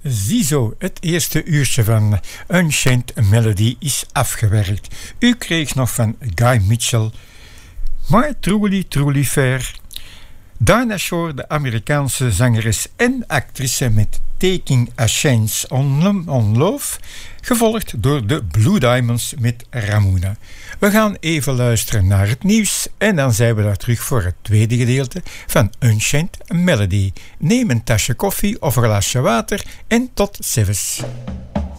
Ziezo, het eerste uurtje van Unchained Melody is afgewerkt. U kreeg nog van Guy Mitchell My Truly Truly Fair. Dinah Shore, de Amerikaanse zangeres en actrice met Taking a Chance on Love, gevolgd door de Blue Diamonds met Ramona. We gaan even luisteren naar het nieuws en dan zijn we daar terug voor het tweede gedeelte van Unchained Melody. Neem een tasje koffie of een glaasje water en tot ziens.